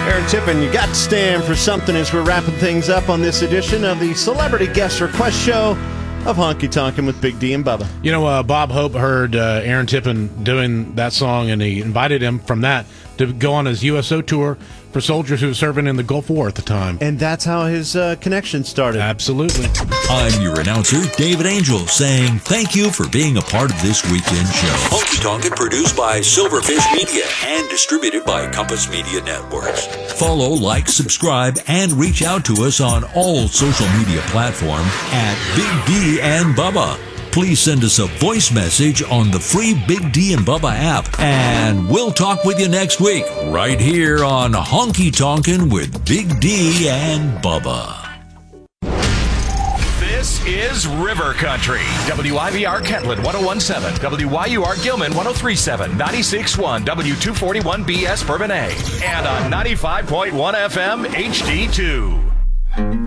Aaron Tippin, you got to stand for something as we're wrapping things up on this edition of the Celebrity Guest Request Show of Honky Tonkin' with Big D and Bubba. You know, Bob Hope heard Aaron Tippin doing that song, and he invited him from that to go on his USO tour for soldiers who were serving in the Gulf War at the time. And that's how his connection started. Absolutely. I'm your announcer, David Angel, saying thank you for being a part of this weekend show. Honky Tonkin' produced by Silverfish Media and distributed by Compass Media Networks. Follow, like, subscribe, and reach out to us on all social media platforms at Big D and Bubba. Please send us a voice message on the free Big D and Bubba app, and we'll talk with you next week, right here on Honky Tonkin' with Big D and Bubba. This is River Country. WIVR Kentland 1017, WYUR Gilman 1037, 96.1 W241B Bourbonnais, and on 95.1 FM HD2.